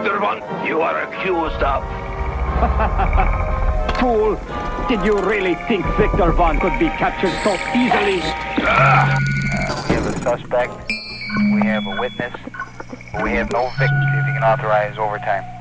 Victor Von, you are accused of... Fool! Did you really think Victor Von could be captured so easily? We have a suspect, we have a witness, but we have no victim if you can authorize overtime.